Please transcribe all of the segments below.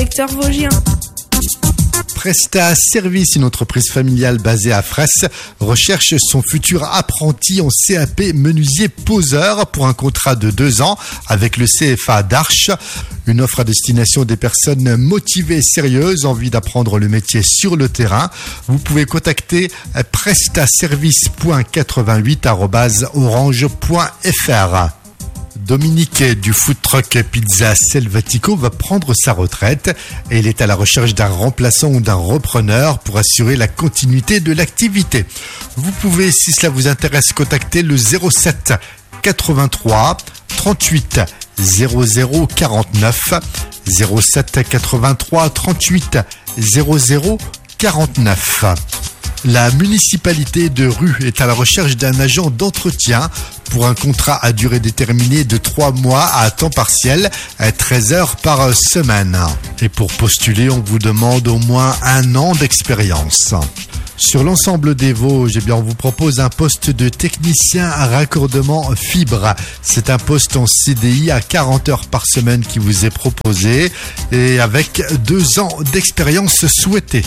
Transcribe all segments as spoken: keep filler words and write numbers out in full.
secteur vosgien. Presta Service, une entreprise familiale basée à Fraisse, recherche son futur apprenti en C A P menuisier poseur pour un contrat de deux ans avec le C F A d'Arche. Une offre à destination des personnes motivées et sérieuses, envie d'apprendre le métier sur le terrain. Vous pouvez contacter prestaservice point quatre-vingt-huit arobase orange point f r. Dominique du food truck Pizza Selvatico va prendre sa retraite et il est à la recherche d'un remplaçant ou d'un repreneur pour assurer la continuité de l'activité. Vous pouvez, si cela vous intéresse, contacter le zéro sept quatre-vingt-trois trente-huit zéro zéro quarante-neuf zéro sept quatre-vingt-trois trente-huit zéro zéro quarante-neuf. La municipalité de Rue est à la recherche d'un agent d'entretien pour un contrat à durée déterminée de trois mois à temps partiel, à treize heures par semaine. Et pour postuler, on vous demande au moins un an d'expérience. Sur l'ensemble des Vosges, eh bien, on vous propose un poste de technicien à raccordement fibre. C'est un poste en C D I à quarante heures par semaine qui vous est proposé et avec deux ans d'expérience souhaitée.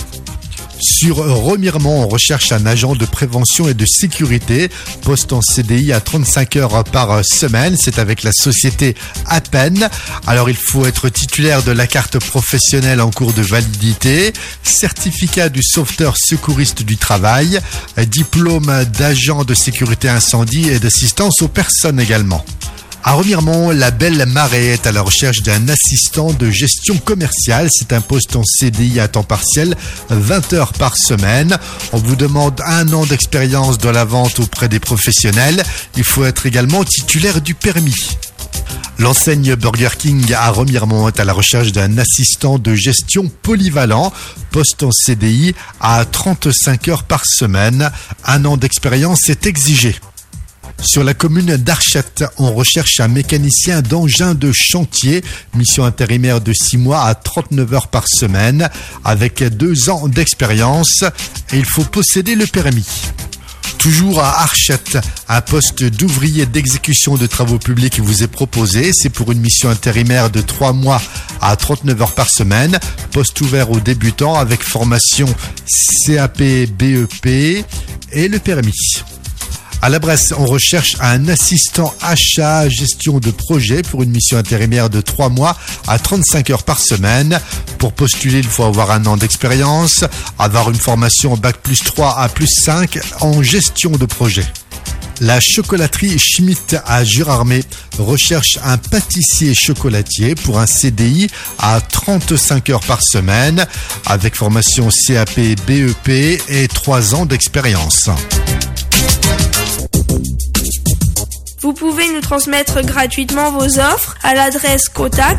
Sur Remiremont, on recherche un agent de prévention et de sécurité, poste en C D I à trente-cinq heures par semaine, c'est avec la société Appen. Alors il faut être titulaire de la carte professionnelle en cours de validité, certificat du sauveteur secouriste du travail, diplôme d'agent de sécurité incendie et d'assistance aux personnes également. À Remiremont, la Belle Marée est à la recherche d'un assistant de gestion commerciale. C'est un poste en C D I à temps partiel, vingt heures par semaine. On vous demande un an d'expérience dans la vente auprès des professionnels. Il faut être également titulaire du permis. L'enseigne Burger King à Remiremont est à la recherche d'un assistant de gestion polyvalent, poste en C D I à trente-cinq heures par semaine. Un an d'expérience est exigé. Sur la commune d'Archette, on recherche un mécanicien d'engin de chantier, mission intérimaire de six mois à trente-neuf heures par semaine, avec deux ans d'expérience et il faut posséder le permis. Toujours à Archette, un poste d'ouvrier d'exécution de travaux publics vous est proposé. C'est pour une mission intérimaire de trois mois à trente-neuf heures par semaine. Poste ouvert aux débutants avec formation C A P B E P et le permis. À la Bresse, on recherche un assistant achat, gestion de projet pour une mission intérimaire de trois mois à trente-cinq heures par semaine. Pour postuler, il faut avoir un an d'expérience, avoir une formation bac plus trois à plus cinq en gestion de projet. La chocolaterie Schmitt à Jurarmé recherche un pâtissier chocolatier pour un C D I à trente-cinq heures par semaine avec formation C A P B E P et trois ans d'expérience. Vous pouvez nous transmettre gratuitement vos offres à l'adresse contact